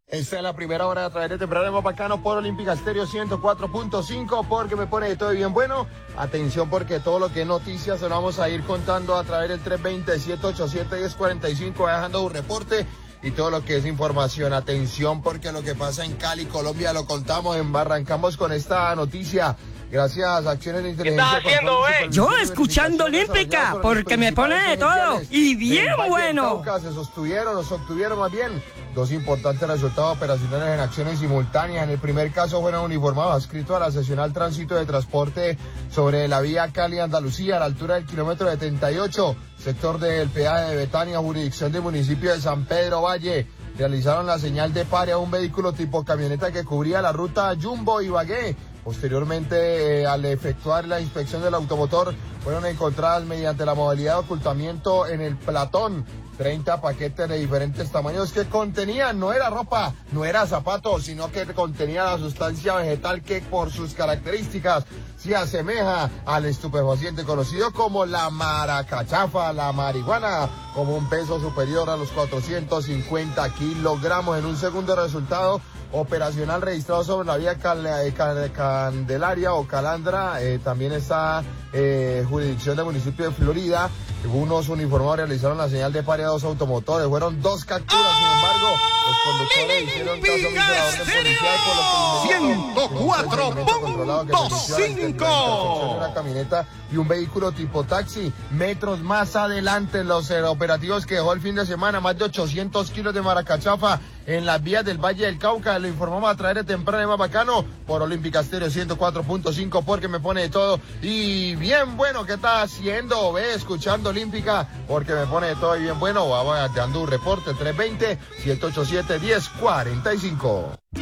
Esta es la primera hora a través de Temprano más Bacano por Olímpica Estéreo 104.5 porque me pone de todo bien bueno. Atención porque todo lo que es noticias se lo vamos a ir contando a través del 320-787-1045 dejando un reporte y todo lo que es información. Atención porque lo que pasa en Cali, Colombia lo contamos, arrancamos con esta noticia. Gracias a acciones de inteligencia. ¿Qué estás haciendo, Yo escuchando Olímpica, porque me pone de todo y bien bueno. Se obtuvieron más bien dos importantes resultados operacionales en acciones simultáneas. En el primer caso fueron uniformados adscritos a la seccional tránsito de transporte sobre la vía Cali-Andalucía a la altura del kilómetro 78, sector del peaje de Betania, jurisdicción del municipio de San Pedro Valle. Realizaron la señal de pare a un vehículo tipo camioneta que cubría la ruta Jumbo-Ibagué. Posteriormente, al efectuar la inspección del automotor, fueron encontradas mediante la modalidad de ocultamiento en el platón 30 paquetes de diferentes tamaños que contenían, no era ropa, no era zapatos, sino que contenía la sustancia vegetal que por sus características se asemeja al estupefaciente conocido como la maracachafa, la marihuana, como un peso superior a los 450 kilogramos. En un segundo resultado operacional registrado sobre la vía Candelaria o Calandra, también está jurisdicción del municipio de Florida. Unos uniformados realizaron la señal de pare a dos automotores, fueron dos capturas, sin embargo, los conductores hicieron caso omiso a la orden policial, por lo que 104.5 una camioneta y un vehículo tipo taxi. Metros más adelante, los operativos que dejó el fin de semana, más de 800 kilos de maracachafa en las vías del Valle del Cauca. Lo informamos a través de Temprano más Bacano por Olímpica Estéreo 104.5 porque me pone de todo y bien bueno. ¿Qué está haciendo? Ve escuchando Olímpica porque me pone de todo y bien bueno. Vamos dando un reporte 320-787-1045.